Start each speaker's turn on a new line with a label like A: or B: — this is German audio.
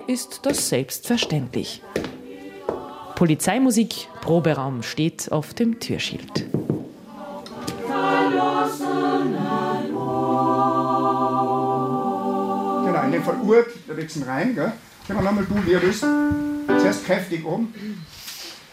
A: ist das selbstverständlich. Polizeimusik, Proberaum steht auf dem Türschild.
B: Genau, in dem Fall Urt, da wechseln rein, gell? Können wir nochmal tun, wie ihr wisst. Zuerst kräftig um.